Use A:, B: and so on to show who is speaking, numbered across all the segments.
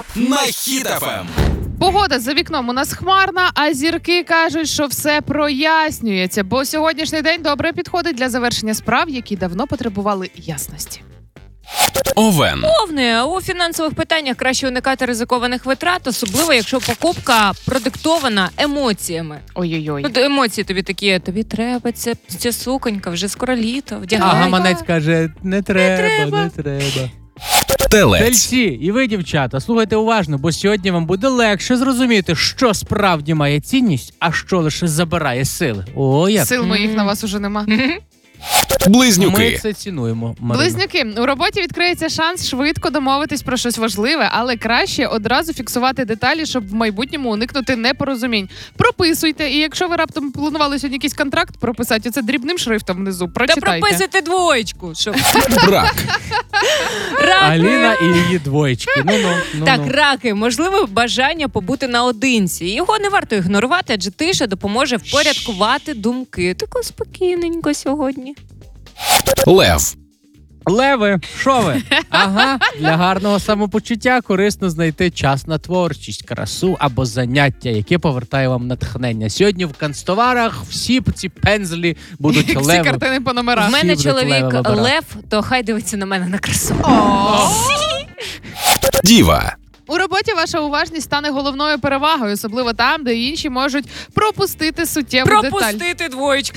A: на Хіт ФМ.
B: Погода за вікном у нас хмарна, а зірки кажуть, що все прояснюється, бо сьогоднішній день добре підходить для завершення справ, які давно потребували ясності.
A: Овен.
C: Повне. У фінансових питаннях краще уникати ризикованих витрат, особливо якщо покупка продиктована емоціями.
B: Ой-ой-ой.
C: Тут емоції тобі такі, тобі треба ця суконька, вже скоро літо, вдягай.
D: А гаманець каже, не треба.
A: Телець.
D: Тельці, і ви, дівчата, слухайте уважно, бо сьогодні вам буде легше зрозуміти, що справді має цінність, а що лише забирає сили. О, як.
B: Сил моїх на вас уже нема.
A: Близнюки.
D: Ми це цінуємо, Марина.
B: Близнюки, у роботі відкриється шанс швидко домовитись про щось важливе, але краще одразу фіксувати деталі, щоб в майбутньому уникнути непорозумінь. Прописуйте, і якщо ви раптом планували сьогодні якийсь контракт прописати, оце дрібним шрифтом внизу,
C: Та
B: прочитайте.
C: прописуйте двоєчку. Щоб...
A: Рак.
D: Аліна і її двоєчки. Ну.
C: Так, раки, можливо, бажання побути наодинці. Його не варто ігнорувати, адже тиша допоможе впорядкувати думки. Тако спокійненько сьогодні.
A: Лев.
D: Леви, що ви? Ага, для гарного самопочуття корисно знайти час на творчість, красу або заняття, яке повертає вам натхнення. Сьогодні в канцтоварах всі ці пензлі будуть
B: Всі
D: леви.
B: картини по номерах.
C: В мене
D: будуть леви
C: чоловік
D: вибирати.
C: лев, то хай дивиться на мене на красу.
A: Діва.
B: У роботі ваша уважність стане головною перевагою, особливо там, де інші можуть пропустити суттєву деталь.
C: Пропустити двоєчку.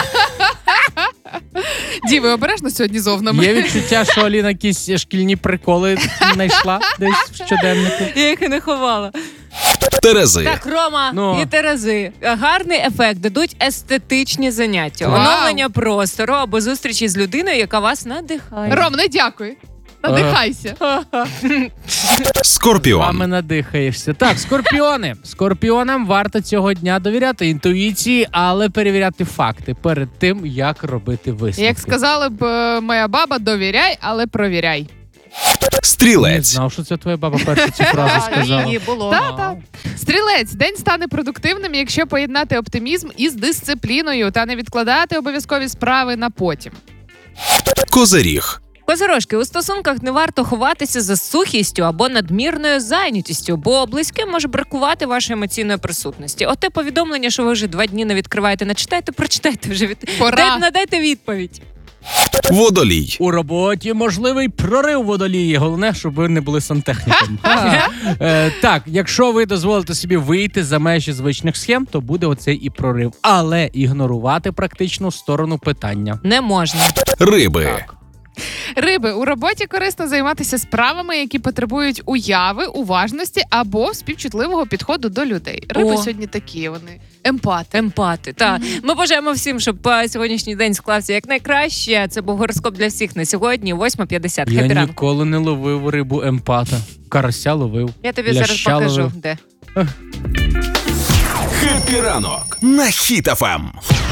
B: Діви, обережно сьогодні з овнами.
D: Є відчуття, що Аліна якісь шкільні приколи знайшла десь в щоденнику.
C: Я їх і не ховала.
A: Терези.
C: Так, Рома
D: Ну.
C: і Терези. Гарний ефект дадуть естетичні заняття.
B: Вау.
C: Оновлення простору або зустрічі з людиною, яка вас надихає.
B: Ром, не дякуй. Надихайся.
A: Скорпіон.
D: Мами надихаєшся. Так, скорпіони. Скорпіонам варто цього дня довіряти інтуїції, але перевіряти факти перед тим, як робити висновки.
B: Як сказала б моя баба, довіряй, але провіряй.
D: Не
A: Стрілець.
D: знав, що це твоя баба перша цю фразу сказала.
C: Її було.
B: Та. Стрілець. День стане продуктивним, якщо поєднати оптимізм із дисципліною та не відкладати обов'язкові справи на потім.
A: Козиріг.
C: Козирожки, у стосунках не варто ховатися за сухістю або надмірною зайнятістю, бо близьким може бракувати вашої емоційної присутності. Оте повідомлення, що ви вже 2 дні не відкриваєте, не читайте, прочитайте вже.
B: Пора.
C: Надайте відповідь.
A: Водолій.
D: У роботі можливий прорив водолії. Головне, щоб ви не були сантехніком. Так, якщо ви дозволите собі вийти за межі звичних схем, то буде оцей і прорив. Але ігнорувати практичну сторону питання.
C: Не можна.
A: Риби.
B: Риби. У роботі корисно займатися справами, які потребують уяви, уважності або співчутливого підходу до людей. Риби
C: О.
B: сьогодні такі вони. Емпати.
C: Емпати. Так. Ми бажаємо всім, щоб сьогоднішній день склався якнайкраще. Це був гороскоп для всіх на сьогодні, 8:50.
D: Я
C: Хеппі ранку.
D: ніколи не ловив рибу емпата. Карася ловив.
C: Я тобі зараз
D: Ляща
C: покажу,
D: ловив.
C: де.
A: Хеппі ранок на Хіт ФМ.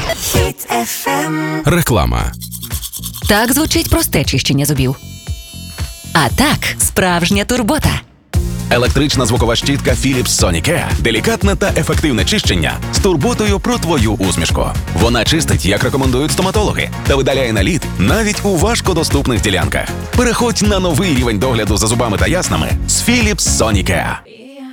A: Реклама.
E: Так звучить просте чищення зубів. А так, справжня турбота.
A: Електрична звукова щітка Philips Sonicare. Делікатне та ефективне чищення з турботою про твою усмішку. Вона чистить, як рекомендують стоматологи, та видаляє наліт навіть у важкодоступних ділянках. Переходь на новий рівень догляду за зубами та яснами з Philips Sonicare.